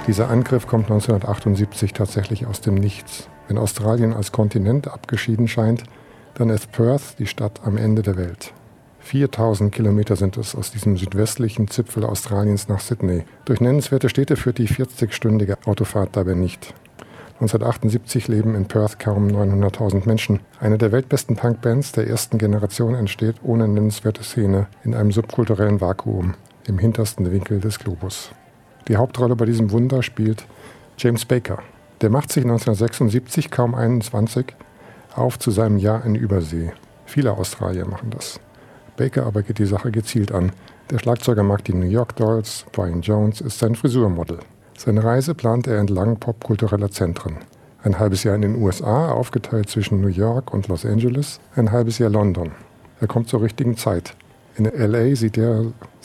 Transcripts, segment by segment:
Dieser Angriff kommt 1978 tatsächlich aus dem Nichts. Wenn Australien als Kontinent abgeschieden scheint, dann ist Perth die Stadt am Ende der Welt. 4000 Kilometer sind es aus diesem südwestlichen Zipfel Australiens nach Sydney. Durch nennenswerte Städte führt die 40-stündige Autofahrt dabei nicht. 1978 leben in Perth kaum 900.000 Menschen. Eine der weltbesten Punkbands der ersten Generation entsteht ohne nennenswerte Szene in einem subkulturellen Vakuum im hintersten Winkel des Globus. Die Hauptrolle bei diesem Wunder spielt James Baker. Der macht sich 1976, kaum 21, auf zu seinem Jahr in Übersee. Viele Australier machen das. Baker aber geht die Sache gezielt an. Der Schlagzeuger mag die New York Dolls, Brian Jones ist sein Frisurmodel. Seine Reise plant er entlang popkultureller Zentren. Ein halbes Jahr in den USA, aufgeteilt zwischen New York und Los Angeles, ein halbes Jahr London. Er kommt zur richtigen Zeit. In L.A. sieht er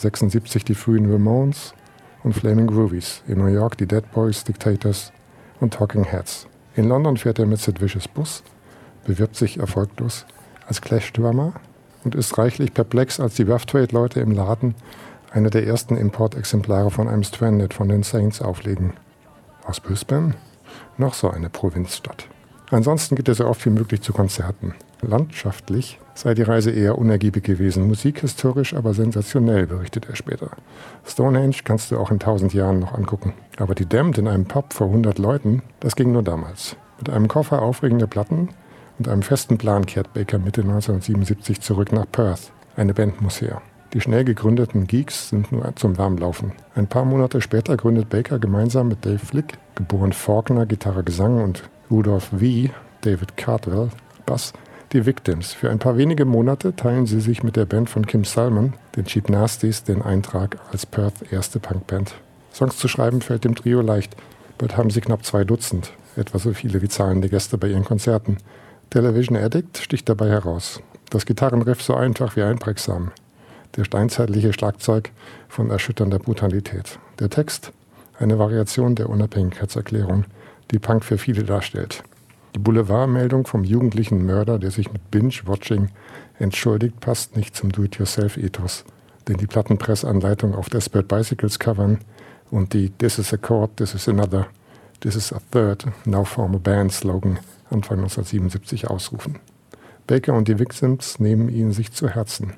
76 die frühen Ramones und Flaming Groovies, in New York die Dead Boys, Dictators und Talking Heads. In London fährt er mit Sid Vicious Bus, bewirbt sich erfolglos als Clash-Drummer und ist reichlich perplex, als die Rough Trade-Leute im Laden eine der ersten Importexemplare von einem Stranded von den Saints auflegen. Aus Brisbane? Noch so eine Provinzstadt. Ansonsten geht er so oft wie möglich zu Konzerten. Landschaftlich sei die Reise eher unergiebig gewesen, musikhistorisch aber sensationell, berichtet er später. Stonehenge kannst du auch in 1000 Jahren noch angucken. Aber die Damned in einem Pub vor 100 Leuten, das ging nur damals. Mit einem Koffer aufregender Platten und einem festen Plan kehrt Baker Mitte 1977 zurück nach Perth. Eine Band muss her. Die schnell gegründeten Geeks sind nur zum Warmlaufen. Ein paar Monate später gründet Baker gemeinsam mit Dave Flick, geboren Faulkner, Gitarre, Gesang, und Rudolph V., David Cardwell, Bass, die Victims. Für ein paar wenige Monate teilen sie sich mit der Band von Kim Salmon, den Cheap Nasties, den Eintrag als Perth erste Punkband. Songs zu schreiben fällt dem Trio leicht. Bald haben sie knapp 2 Dutzend, etwa so viele wie zahlende Gäste bei ihren Konzerten. Television Addict sticht dabei heraus. Das Gitarrenriff so einfach wie einprägsam. Der steinzeitliche Schlagzeug von erschütternder Brutalität. Der Text, eine Variation der Unabhängigkeitserklärung, die Punk für viele darstellt. Die Boulevardmeldung vom jugendlichen Mörder, der sich mit Binge-Watching entschuldigt, passt nicht zum Do-it-yourself-Ethos, den die Plattenpressanleitung auf Desperate Bicycles covern und die This is a chord, this is another, this is a third, now form a band Slogan Anfang 1977 ausrufen. Baker und die Victims nehmen ihn sich zu Herzen.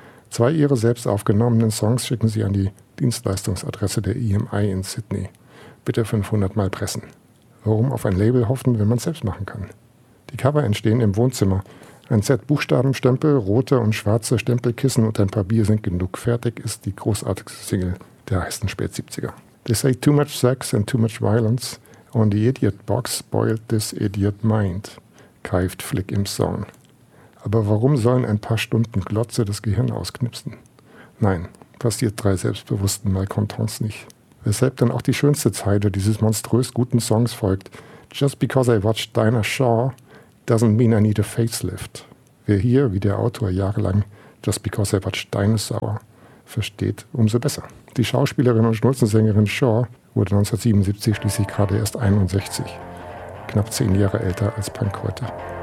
2 ihrer selbst aufgenommenen Songs schicken sie an die Dienstleistungsadresse der EMI in Sydney. Bitte 500 Mal pressen. Warum auf ein Label hoffen, wenn man es selbst machen kann? Die Cover entstehen im Wohnzimmer. Ein Set Buchstabenstempel, rote und schwarze Stempelkissen und ein paar Bier sind genug. Fertig ist die großartigste Single der heißen Spät-70er. They say too much sex and too much violence on the idiot box spoiled this idiot mind, keift Flick im Song. Aber warum sollen ein paar Stunden Glotze das Gehirn ausknipsen? Nein, passiert 3 selbstbewussten Malcontents nicht. Weshalb dann auch die schönste Zeile dieses monströs guten Songs folgt. Just because I watched Dinah Shaw doesn't mean I need a facelift. Wer hier, wie der Autor jahrelang, Just because I watched Dinosaur versteht, umso besser. Die Schauspielerin und Schnulzensängerin Shaw wurde 1977 schließlich gerade erst 61. Knapp 10 Jahre älter als Punk heute.